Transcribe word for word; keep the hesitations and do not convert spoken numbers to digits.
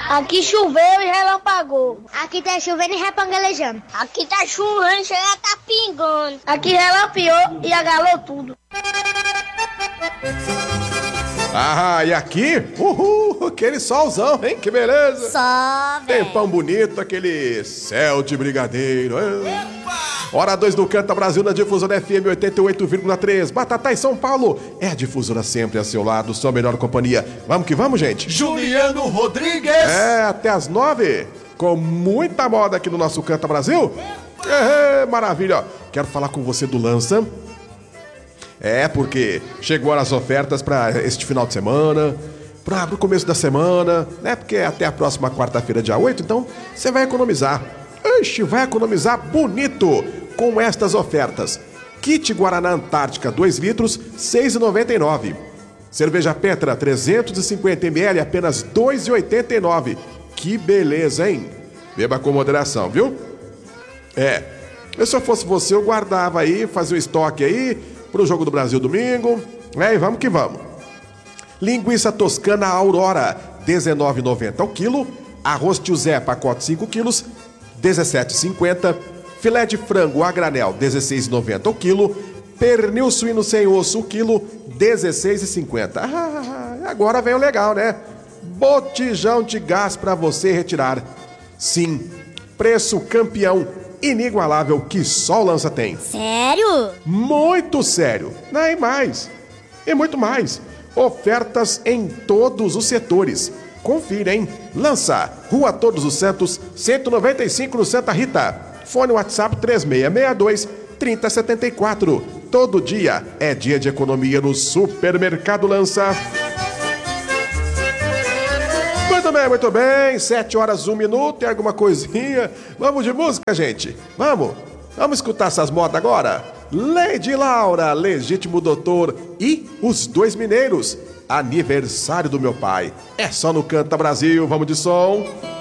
Aqui choveu e relampagou. Aqui tá chovendo e repangalejando. Aqui tá chovendo, chega tá pingando. Aqui relampiou e agalou tudo. Ah, e aqui, uhul, aquele solzão, hein? Que beleza. Só, velho. Tempão bonito, aquele céu de brigadeiro. Hora dois do Canta Brasil na Difusora F M oitenta e oito vírgula três. Batatais São Paulo. É a Difusora sempre a seu lado, sua melhor companhia. Vamos que vamos, gente. Juliano Rodrigues. É, até as nove. Com muita moda aqui no nosso Canta Brasil. É, maravilha. Quero falar com você do Lança. É, porque chegou as ofertas para este final de semana, para o começo da semana, né? Porque é até a próxima quarta-feira, dia oito, então você vai economizar. Ixi, vai economizar bonito com estas ofertas. Kit Guaraná Antártica dois litros, seis reais e noventa e nove centavos. Cerveja Petra trezentos e cinquenta mililitros, apenas dois reais e oitenta e nove centavos. Que beleza, hein? Beba com moderação, viu? É, eu, se eu fosse você, eu guardava aí, fazia o estoque aí pro Jogo do Brasil domingo. É, e vamos que vamos. Linguiça toscana Aurora, dezenove reais e noventa centavos ao quilo. Arroz Tio Zé, pacote cinco quilos, dezessete reais e cinquenta centavos. Filé de frango a granel, dezesseis reais e noventa centavos ao quilo. Pernil suíno sem osso, o quilo, dezesseis reais e cinquenta centavos. Ah, agora vem o legal, né? Botijão de gás para você retirar. Sim, preço campeão inigualável que só o Lança tem. Sério? Muito sério. Não, e mais. E muito mais. Ofertas em todos os setores. Confira, hein? Lança, Rua Todos os Santos, cento e noventa e cinco no Santa Rita. Fone WhatsApp três seis seis dois, três zero sete quatro. Todo dia é dia de economia no Supermercado Lança. Muito bem, muito bem. Sete horas, um minuto. Tem alguma coisinha? Vamos de música, gente? Vamos? Vamos escutar essas modas agora? Lady Laura, Legítimo Doutor e Os Dois Mineiros. Aniversário do meu pai. É só no Canta Brasil. Vamos de som.